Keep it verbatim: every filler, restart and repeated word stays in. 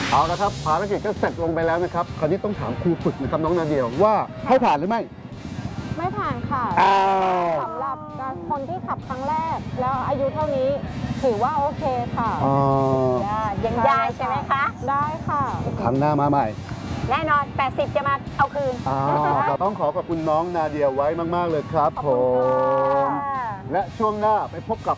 เอาละครับภารกิจก็เสร็จลงไปแล้วนะครับคราวนี้ต้องถามครูฝึกนะครับน้องนาเดียว่าให้ผ่านหรือไม่ไม่ผ่านค่ะอ้าวสำหรับคนที่ขับครั้งแรก แล้วอายุเท่านี้ถือว่าโอเคค่ะอ๋อยังได้ใช่ไหมคะได้ค่ะครั้งหน้ามาใหม่แน่นอน แปดสิบ จะมาเอาคืนอ้าวเราต้องขอขอบคุณน้องนาเดียไว้มากๆเลยครับผมและช่วงหน้าไปพบกับ